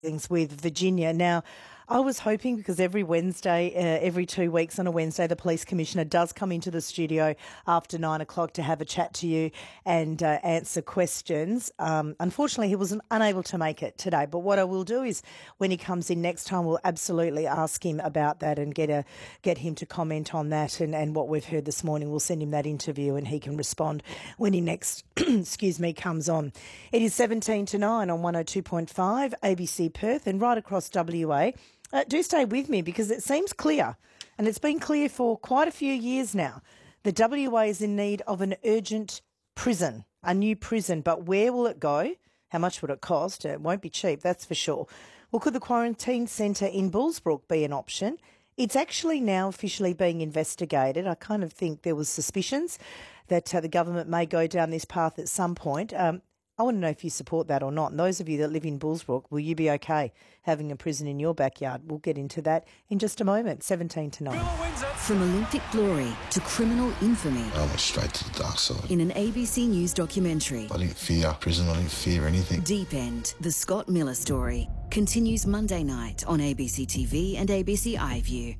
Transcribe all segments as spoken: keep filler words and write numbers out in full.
things with Virginia. Now, I was hoping, because every Wednesday, uh, every two weeks on a Wednesday, the Police Commissioner does come into the studio after nine o'clock to have a chat to you and uh, answer questions. Um, unfortunately, he was unable to make it today. But what I will do is, when he comes in next time, we'll absolutely ask him about that and get a get him to comment on that and, and what we've heard this morning. We'll send him that interview and he can respond when he next, excuse me, comes on. It is seventeen to nine on one oh two point five A B C Perth and right across W A. Uh, do stay with me, because it seems clear, and it's been clear for quite a few years now, that W A is in need of an urgent prison, a new prison. But where will it go? How much would it cost? It won't be cheap, that's for sure. Well, could the quarantine centre in Bullsbrook be an option? It's actually now officially being investigated. I kind of think there was suspicions that uh, the government may go down this path at some point. Um, I want to know if you support that or not. And those of you that live in Bullsbrook, will you be okay having a prison in your backyard? We'll get into that in just a moment. seventeen to nine. From Olympic glory to criminal infamy. I went straight to the dark side. In an A B C News documentary. I didn't fear prison. I didn't fear anything. Deep End, the Scott Miller story, continues Monday night on A B C T V and A B C iView.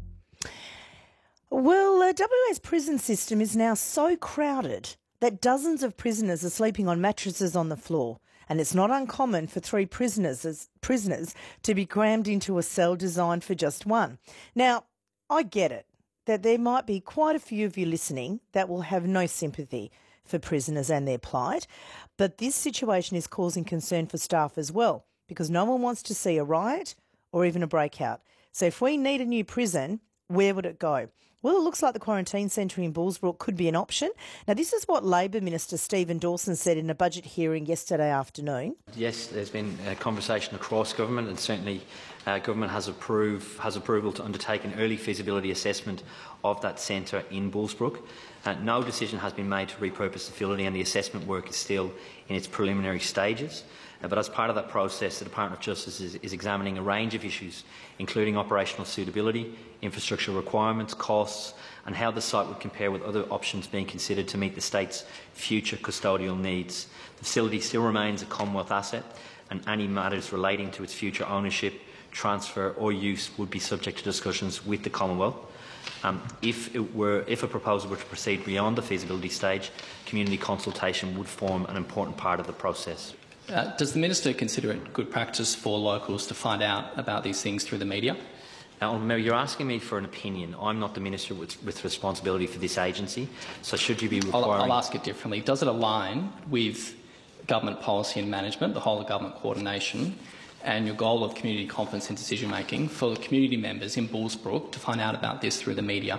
Well, uh, W A's prison system is now so crowded that dozens of prisoners are sleeping on mattresses on the floor, and it's not uncommon for three prisoners as prisoners to be crammed into a cell designed for just one. Now, I get it, that there might be quite a few of you listening that will have no sympathy for prisoners and their plight, but this situation is causing concern for staff as well, because no one wants to see a riot or even a breakout. So if we need a new prison, where would it go? Well, it looks like the quarantine centre in Bullsbrook could be an option. Now, this is what Labor Minister Stephen Dawson said in a budget hearing yesterday afternoon. Yes, there's been a conversation across government, and certainly uh, government has, approve, has approval to undertake an early feasibility assessment of that centre in Bullsbrook. Uh, no decision has been made to repurpose the facility, and the assessment work is still in its preliminary stages. Uh, but as part of that process, the Department of Justice is, is examining a range of issues, including operational suitability, infrastructure requirements, costs, and how the site would compare with other options being considered to meet the state's future custodial needs. The facility still remains a Commonwealth asset, and any matters relating to its future ownership, transfer or use would be subject to discussions with the Commonwealth. Um, if, it were, if a proposal were to proceed beyond the feasibility stage, community consultation would form an important part of the process. Uh, does the Minister consider it good practice for locals to find out about these things through the media? Now, Mary, you're asking me for an opinion. I'm not the Minister with, with responsibility for this agency, so should you be requiring... I'll, I'll ask it differently. Does it align with government policy and management, the whole of government coordination, and your goal of community confidence in decision-making for community members in Bullsbrook to find out about this through the media?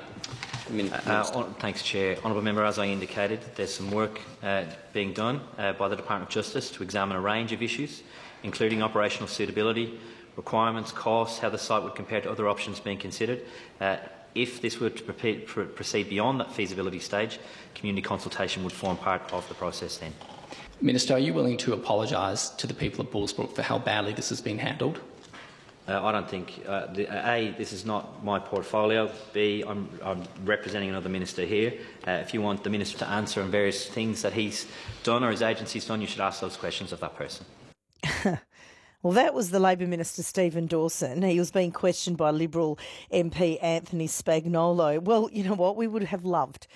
Uh, uh, thanks, Chair. Honourable Member, as I indicated, there's some work uh, being done uh, by the Department of Justice to examine a range of issues, including operational suitability, requirements, costs, how the site would compare to other options being considered. Uh, if this were to proceed beyond that feasibility stage, community consultation would form part of the process then. Minister, are you willing to apologise to the people of Bullsbrook for how badly this has been handled? Uh, I don't think, uh, the, A, this is not my portfolio. B, I'm, I'm representing another minister here. Uh, if you want the minister to answer on various things that he's done or his agency's done, you should ask those questions of that person. Well, that was the Labor Minister Stephen Dawson. He was being questioned by Liberal M P Anthony Spagnolo. Well, you know what? We would have loved